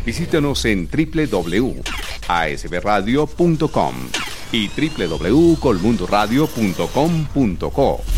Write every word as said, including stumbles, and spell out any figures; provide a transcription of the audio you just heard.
Visítanos en doble u doble u doble u punto a s b radio punto com y doble u doble u doble u punto colmundoradio punto com punto co.